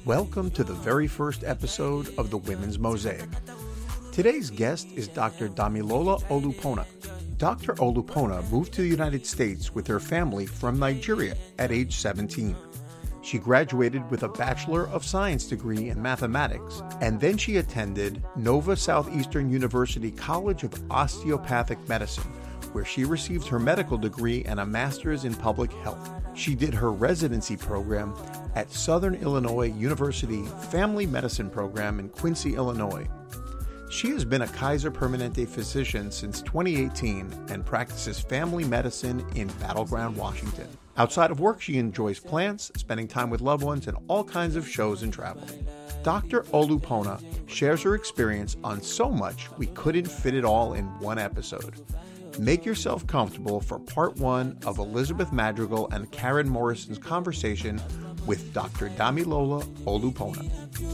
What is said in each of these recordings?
Welcome to the very first episode of the Women's Mosaic. Today's guest is Dr. Damilola Olupona. Dr. Olupona moved to the United States with her family from Nigeria at age 17. She graduated with a Bachelor of Science degree in mathematics, and then she attended Nova Southeastern University College of Osteopathic Medicine, where she received her medical degree and a master's in public health. She did her residency program at Southern Illinois University Family Medicine Program in Quincy, Illinois. She has been a Kaiser Permanente physician since 2018 and practices family medicine in Battleground, Washington. Outside of work, she enjoys plants, spending time with loved ones, and all kinds of shows and travel. Dr. Olupona shares her experience on so much we couldn't fit it all in one episode. Make yourself comfortable for part one of Elizabeth Madrigal and Karen Morrison's conversation with Dr. Damilola Olupona.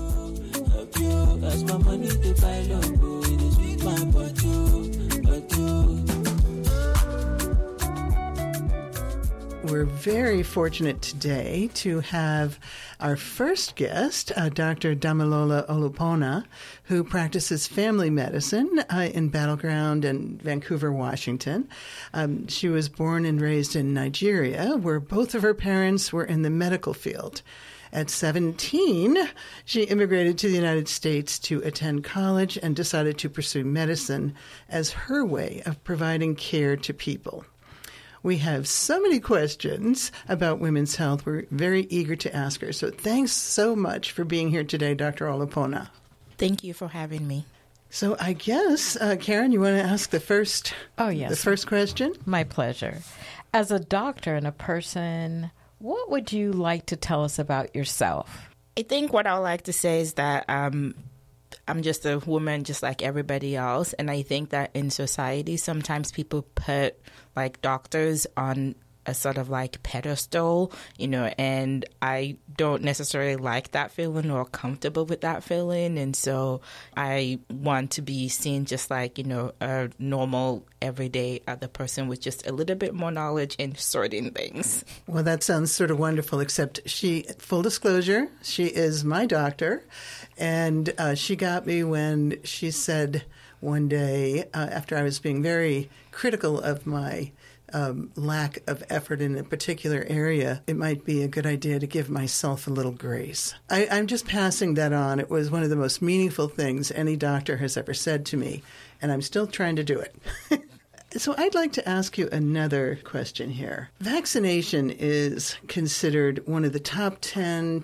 We're very fortunate today to have our first guest, Dr. Damilola Olupona, who practices family medicine in Battleground and Vancouver, Washington. She was born and raised in Nigeria, where both of her parents were in the medical field. At 17, she immigrated to the United States to attend college and decided to pursue medicine as her way of providing care to people. We have so many questions about women's health. We're very eager to ask her. So thanks so much for being here today, Dr. Olupona. Thank you for having me. So I guess, Karen, you want to ask the first question? My pleasure. As a doctor and a person, what would you like to tell us about yourself? I think what I would like to say is that I'm just a woman just like everybody else. And I think that in society, sometimes people put like doctors on a sort of like pedestal, and I don't necessarily like that feeling or comfortable with that feeling. And so I want to be seen just like, a normal, everyday other person with just a little bit more knowledge in certain things. Well, that sounds sort of wonderful, except full disclosure, she is my doctor. And she got me when she said one day, after I was being very critical of my lack of effort in a particular area, it might be a good idea to give myself a little grace. I'm just passing that on. It was one of the most meaningful things any doctor has ever said to me, and I'm still trying to do it. So I'd like to ask you another question here. Vaccination is considered one of the top 10